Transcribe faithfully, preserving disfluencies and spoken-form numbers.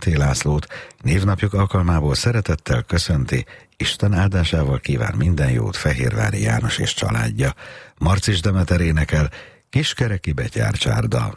Máté Lászlót névnapjuk alkalmából szeretettel köszönti, Isten áldásával kíván minden jót Fehérvári János és családja. Marcis Demeter énekel, Kiskereki betyár csárda.